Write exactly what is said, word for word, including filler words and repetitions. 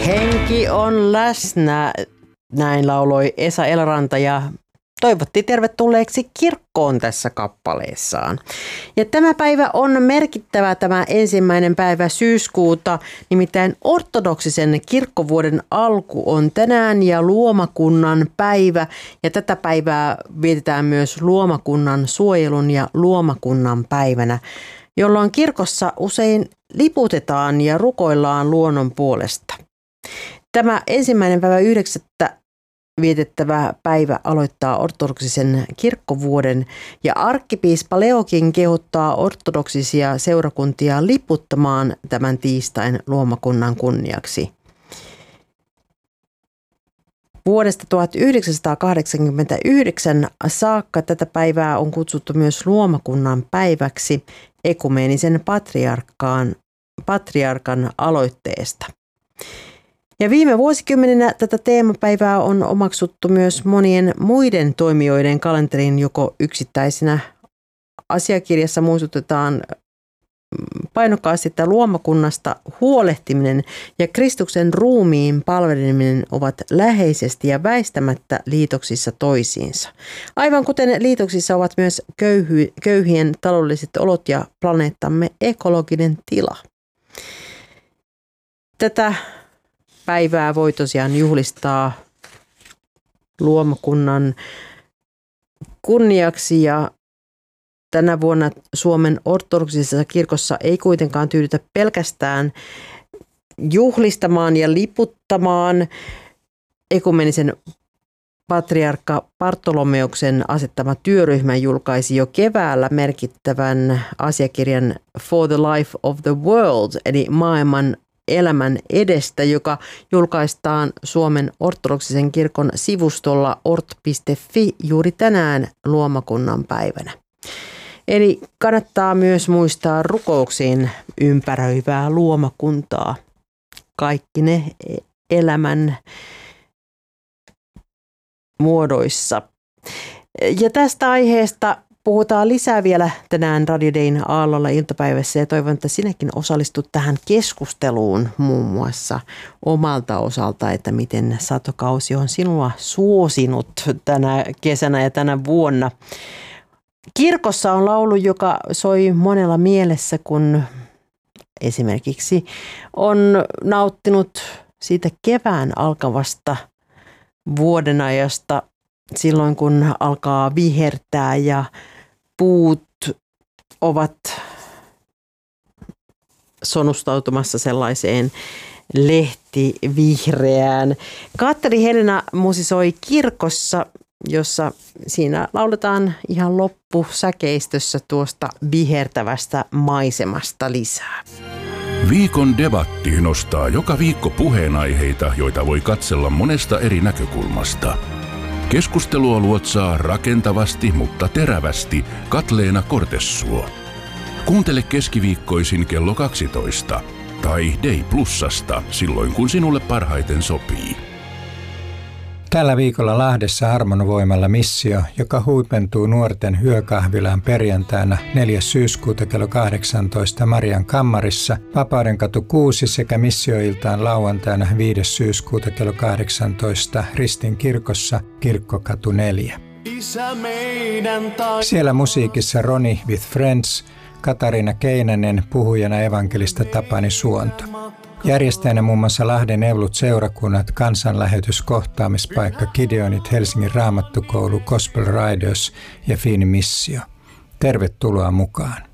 Henki on läsnä, näin lauloi Esa Eloranta ja toivottiin tervetulleeksi kirkkoon tässä kappaleessaan. Ja tämä päivä on merkittävä, tämä ensimmäinen päivä syyskuuta, nimittäin ortodoksisen kirkkovuoden alku on tänään ja luomakunnan päivä. Ja tätä päivää vietetään myös luomakunnan suojelun ja luomakunnan päivänä, jolloin kirkossa usein liputetaan ja rukoillaan luonnon puolesta. Tämä ensimmäinen päivä yhdeksättä vietettävä päivä aloittaa ortodoksisen kirkkovuoden ja arkkipiispa Leokin kehottaa ortodoksisia seurakuntia liputtamaan tämän tiistain luomakunnan kunniaksi. Vuodesta tuhatyhdeksänsataakahdeksankymmentäyhdeksän saakka tätä päivää on kutsuttu myös luomakunnan päiväksi ekumeenisen patriarkkaan, patriarkan aloitteesta. Ja viime vuosikymmeninä tätä teemapäivää on omaksuttu myös monien muiden toimijoiden kalenteriin, joko yksittäisenä asiakirjassa muistutetaan painokkaasti, että luomakunnasta huolehtiminen ja Kristuksen ruumiin palveleminen ovat läheisesti ja väistämättä liitoksissa toisiinsa. Aivan kuten liitoksissa ovat myös köyhy, köyhien taloudelliset olot ja planeettamme ekologinen tila. Tätä päivää voi tosiaan juhlistaa luomakunnan kunniaksi ja tänä vuonna Suomen ortodoksisessa kirkossa ei kuitenkaan tyydytä pelkästään juhlistamaan ja liputtamaan. Ekumenisen patriarkka Bartolomeuksen asettama työryhmä julkaisi jo keväällä merkittävän asiakirjan For the Life of the World, eli maailman elämän edestä, joka julkaistaan Suomen ortodoksisen kirkon sivustolla ort piste fi juuri tänään luomakunnan päivänä. Eli kannattaa myös muistaa rukouksiin ympäröivää luomakuntaa, kaikki ne elämän muodoissa. Ja tästä aiheesta puhutaan lisää vielä tänään Radio Dayn aallolla iltapäivässä ja toivon, että sinäkin osallistut tähän keskusteluun muun muassa omalta osalta, että miten satokausi on sinua suosinut tänä kesänä ja tänä vuonna. Kirkossa on laulu, joka soi monella mielessä, kun esimerkiksi on nauttinut siitä kevään alkavasta vuodenajasta silloin, kun alkaa vihertää ja puut ovat sonustautumassa sellaiseen lehtivihreään. Katteri Helena musisoi kirkossa, jossa siinä lauletaan ihan loppusäkeistössä tuosta vihertävästä maisemasta lisää. Viikon debatti nostaa joka viikko puheenaiheita, joita voi katsella monesta eri näkökulmasta. Keskustelua luotsaa rakentavasti, mutta terävästi Katleena Kortessuo. Kuuntele keskiviikkoisin kello kaksitoista tai Day Plusasta silloin, kun sinulle parhaiten sopii. Tällä viikolla Lahdessa Harmonvoimalla missio, joka huipentuu nuorten yökahvilaan perjantaina neljäs syyskuuta kello kahdeksantoista Marian kammarissa, Vapaudenkatu kuusi sekä missioiltaan lauantaina viides syyskuuta kello kahdeksantoista Ristin kirkossa Kirkkokatu neljä. Siellä musiikissa Roni with Friends, Katariina Keinänen, puhujana evankelista Tapani Suonto. Järjestäjänä muun muassa Lahden Evlut seurakunnat, kansanlähetys, kohtaamispaikka, Gideonit, Helsingin Raamattukoulu, Gospel Riders ja Fiini Missio. Tervetuloa mukaan.